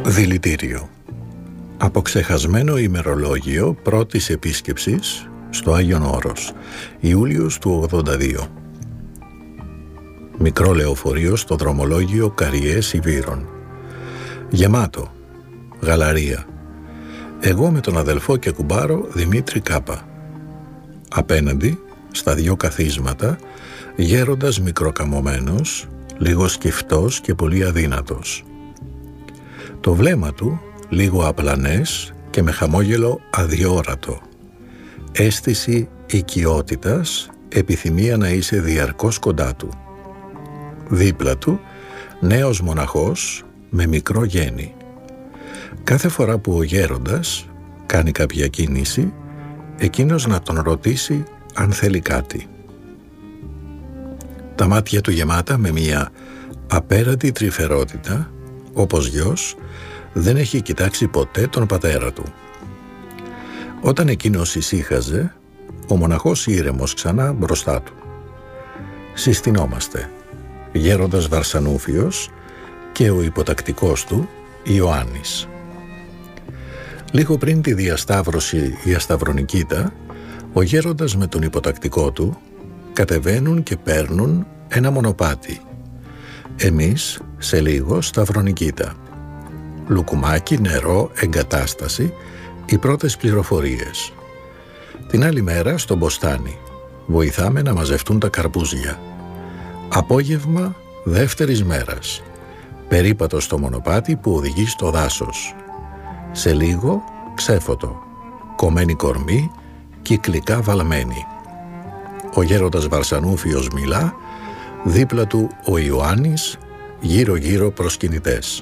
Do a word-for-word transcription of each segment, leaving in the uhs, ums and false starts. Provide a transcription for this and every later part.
Δηλητήριο. Από ξεχασμένο ημερολόγιο πρώτης επίσκεψης στο Άγιον Όρος, Ιούλιος του ογδόντα δύο. Μικρό λεωφορείο στο δρομολόγιο Καριές Ιβύρων. Γεμάτο. Γαλαρία. Εγώ με τον αδελφό και κουμπάρο Δημήτρη Κάπα. Απέναντι, στα δυο καθίσματα, γέροντας μικροκαμωμένος, λίγο σκυφτός και πολύ αδύνατος. Το βλέμμα του λίγο απλανές και με χαμόγελο αδιόρατο. Αίσθηση οικειότητας, επιθυμία να είσαι διαρκώς κοντά του. Δίπλα του, νέος μοναχός με μικρό γένι. Κάθε φορά που ο γέροντας κάνει κάποια κίνηση, εκείνος να τον ρωτήσει αν θέλει κάτι. Τα μάτια του γεμάτα με μια απέραντη τρυφερότητα, όπως γιος, δεν έχει κοιτάξει ποτέ τον πατέρα του. Όταν εκείνος ησύχαζε, ο μοναχός ήρεμος ξανά μπροστά του. Συστηνόμαστε, γέροντας Βαρσανούφιος και ο υποτακτικός του Ιωάννης. Λίγο πριν τη διασταύρωση η Ασταυρονικήτα, ο γέροντας με τον υποτακτικό του κατεβαίνουν και παίρνουν ένα μονοπάτι. Εμείς σε λίγο Σταυρονικήτα. Λουκουμάκι, νερό, εγκατάσταση, οι πρώτες πληροφορίες. Την άλλη μέρα στο μποστάνι. Βοηθάμε να μαζευτούν τα καρπούζια. Απόγευμα δεύτερης μέρας. Περίπατο στο μονοπάτι που οδηγεί στο δάσος. Σε λίγο ξέφωτο. Κομμένη κορμή, κυκλικά βαλμένη. Ο γέροντας Βαρσανούφιος μιλά, δίπλα του ο Ιωάννης, γύρω-γύρω προσκυνητές.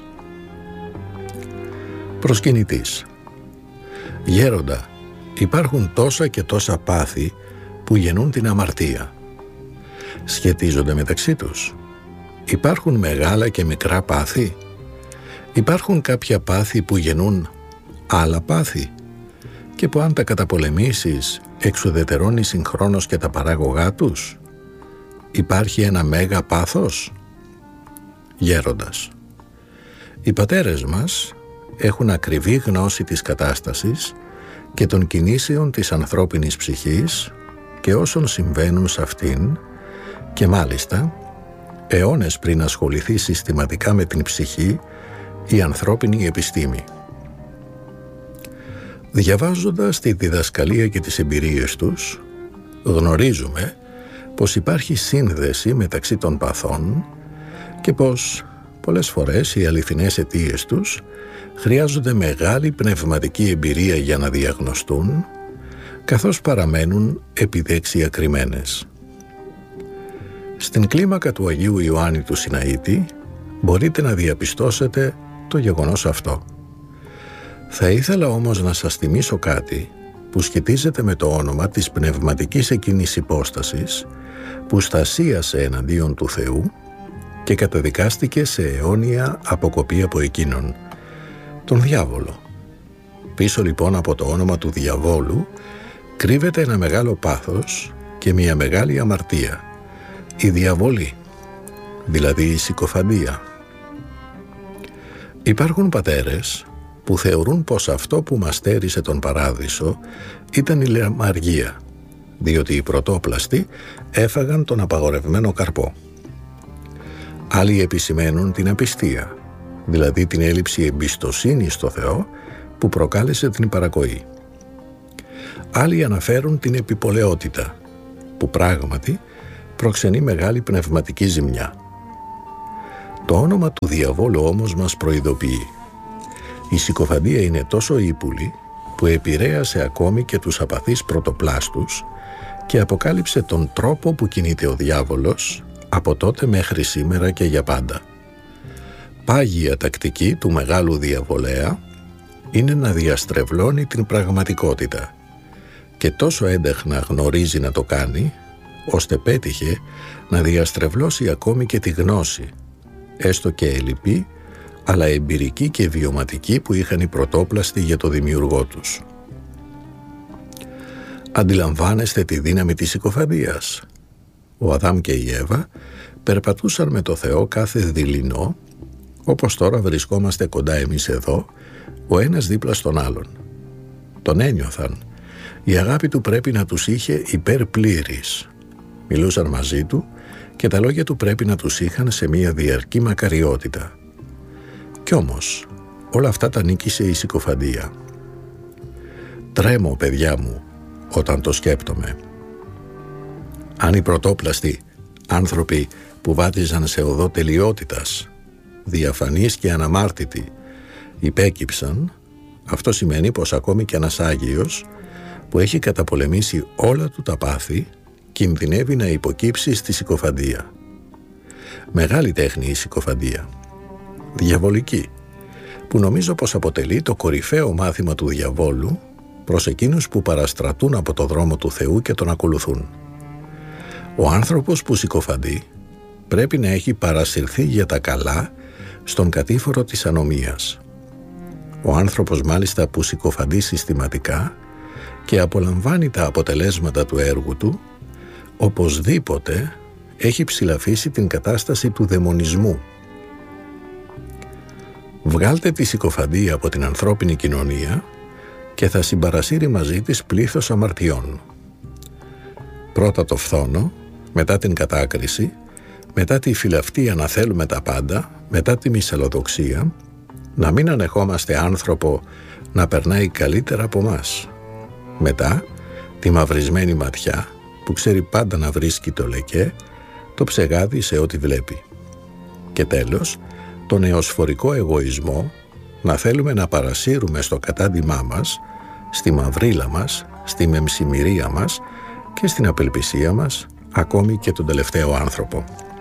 Προσκυνητής. Γέροντα, υπάρχουν τόσα και τόσα πάθη που γεννούν την αμαρτία. Σχετίζονται μεταξύ τους. Υπάρχουν μεγάλα και μικρά πάθη. Υπάρχουν κάποια πάθη που γεννούν άλλα πάθη και που αν τα καταπολεμήσεις εξουδετερώνει συγχρόνως και τα παράγωγά τους. Υπάρχει ένα μέγα πάθος. Γέροντας. Οι πατέρες μας έχουν ακριβή γνώση της κατάστασης και των κινήσεων της ανθρώπινης ψυχής και όσων συμβαίνουν σε αυτήν και μάλιστα αιώνες πριν ασχοληθεί συστηματικά με την ψυχή η ανθρώπινη επιστήμη. Διαβάζοντας τη διδασκαλία και τις εμπειρίες τους, γνωρίζουμε πως υπάρχει σύνδεση μεταξύ των παθών και πως πολλές φορές οι αληθινές αιτίες τους χρειάζονται μεγάλη πνευματική εμπειρία για να διαγνωστούν, καθώς παραμένουν επιδεξιακριμμένες. Στην κλίμακα του Αγίου Ιωάννη του Σιναήτη μπορείτε να διαπιστώσετε το γεγονός αυτό. Θα ήθελα όμως να σας θυμίσω κάτι που σχετίζεται με το όνομα της πνευματικής εκείνης υπόστασης που στασίασε εναντίον του Θεού και καταδικάστηκε σε αιώνια αποκοπή από εκείνον, τον διάβολο. Πίσω λοιπόν από το όνομα του διαβόλου κρύβεται ένα μεγάλο πάθος και μια μεγάλη αμαρτία, η διαβολή, δηλαδή η συκοφαντία. Υπάρχουν πατέρες που θεωρούν πως αυτό που μας στέρισε τον παράδεισο ήταν η λαμαργία, διότι οι πρωτόπλαστοι έφαγαν τον απαγορευμένο καρπό. Άλλοι επισημαίνουν την απιστία, δηλαδή την έλλειψη εμπιστοσύνης στο Θεό που προκάλεσε την παρακοή. Άλλοι αναφέρουν την επιπολαιότητα, που πράγματι προξενεί μεγάλη πνευματική ζημιά. Το όνομα του διαβόλου όμως μας προειδοποιεί. Η συκοφαντία είναι τόσο ύπουλη που επηρέασε ακόμη και τους απαθείς πρωτοπλάστους και αποκάλυψε τον τρόπο που κινείται ο διάβολος από τότε μέχρι σήμερα και για πάντα. Πάγια τακτική του μεγάλου διαβολέα είναι να διαστρεβλώνει την πραγματικότητα και τόσο έντεχνα γνωρίζει να το κάνει, ώστε πέτυχε να διαστρεβλώσει ακόμη και τη γνώση, έστω και ελλειπή, αλλά εμπειρική και βιωματική που είχαν οι πρωτόπλαστοι για το δημιουργό τους. Αντιλαμβάνεστε τη δύναμη της συκοφαντίας. Ο Αδάμ και η Εύα περπατούσαν με το Θεό κάθε δειλινό, όπως τώρα βρισκόμαστε κοντά εμείς εδώ, ο ένας δίπλα στον άλλον. Τον ένιωθαν. Η αγάπη του πρέπει να τους είχε υπερπλήρης. Μιλούσαν μαζί του και τα λόγια του πρέπει να τους είχαν σε μια διαρκή μακαριότητα. Κι όμως, όλα αυτά τα νίκησε η συκοφαντία. Τρέμω, παιδιά μου, όταν το σκέπτομαι. Αν οι πρωτόπλαστοι, άνθρωποι που βάτιζαν σε οδό τελειότητας, διαφανείς και αναμάρτητοι, υπέκυψαν, αυτό σημαίνει πως ακόμη και ένας Άγιος που έχει καταπολεμήσει όλα του τα πάθη, κινδυνεύει να υποκύψει στη συκοφαντία. Μεγάλη τέχνη η συκοφαντία. Διαβολική, που νομίζω πως αποτελεί το κορυφαίο μάθημα του διαβόλου προς εκείνους που παραστρατούν από το δρόμο του Θεού και τον ακολουθούν. Ο άνθρωπος που συκοφαντεί πρέπει να έχει παρασυρθεί για τα καλά στον κατήφορο της ανομίας. Ο άνθρωπος μάλιστα που συκοφαντεί συστηματικά και απολαμβάνει τα αποτελέσματα του έργου του, οπωσδήποτε έχει ψηλαφίσει την κατάσταση του δαιμονισμού. Βγάλτε τη συκοφαντία από την ανθρώπινη κοινωνία και θα συμπαρασύρει μαζί της πλήθος αμαρτιών. Πρώτα το φθόνο, μετά την κατάκριση, μετά τη φιλαυτία να θέλουμε τα πάντα, μετά τη μυσαλλοδοξία, να μην ανεχόμαστε άνθρωπο να περνάει καλύτερα από μας. Μετά τη μαυρισμένη ματιά που ξέρει πάντα να βρίσκει το λεκέ, το ψεγάδι σε ό,τι βλέπει. Και τέλος, τον νεοσφορικό εγωισμό, να θέλουμε να παρασύρουμε στο κατάντημά μας, στη μαυρίλα μας, στη μεμσημυρία μας και στην απελπισία μας, ακόμη και τον τελευταίο άνθρωπο.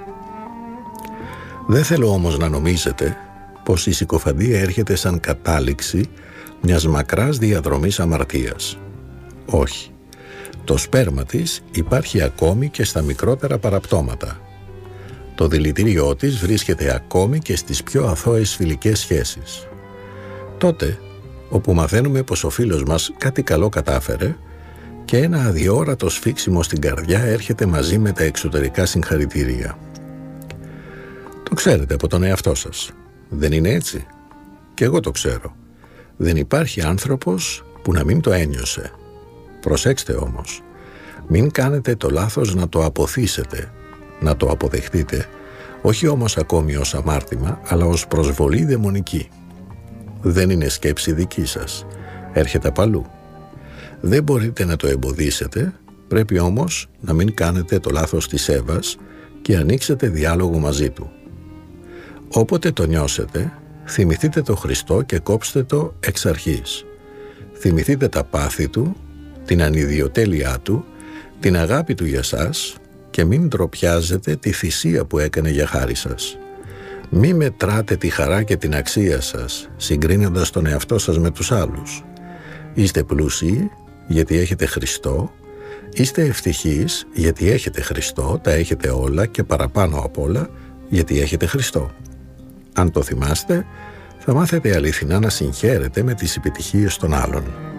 Δεν θέλω όμως να νομίζετε πως η συκοφαντία έρχεται σαν κατάληξη μιας μακράς διαδρομής αμαρτίας. Όχι. Το σπέρμα της υπάρχει ακόμη και στα μικρότερα παραπτώματα. Το δηλητήριό της βρίσκεται ακόμη και στις πιο αθώες φιλικές σχέσεις. Τότε, όπου μαθαίνουμε πως ο φίλος μας κάτι καλό κατάφερε και ένα αδιόρατο σφίξιμο στην καρδιά έρχεται μαζί με τα εξωτερικά συγχαρητήρια. Το ξέρετε από τον εαυτό σας. Δεν είναι έτσι? Και εγώ το ξέρω. Δεν υπάρχει άνθρωπος που να μην το ένιωσε. Προσέξτε όμως. Μην κάνετε το λάθος να το αποθήσετε, να το αποδεχτείτε, όχι όμως ακόμη ως αμάρτημα, αλλά ως προσβολή δαιμονική. Δεν είναι σκέψη δική σας. Έρχεται απ' αλλού. Δεν μπορείτε να το εμποδίσετε, πρέπει όμως να μην κάνετε το λάθος της Εύας και ανοίξετε διάλογο μαζί του. Όποτε το νιώσετε, θυμηθείτε το Χριστό και κόψτε το εξ αρχής. Θυμηθείτε τα πάθη του, την ανιδιοτέλειά του, την αγάπη του για σας και μην ντροπιάζετε τη θυσία που έκανε για χάρη σας. Μη μετράτε τη χαρά και την αξία σας, συγκρίνοντας τον εαυτό σας με τους άλλους. Είστε πλούσιοι γιατί έχετε Χριστό, είστε ευτυχείς γιατί έχετε Χριστό, τα έχετε όλα και παραπάνω απ' όλα γιατί έχετε Χριστό. Αν το θυμάστε, θα μάθετε αληθινά να συγχαίρετε με τις επιτυχίες των άλλων.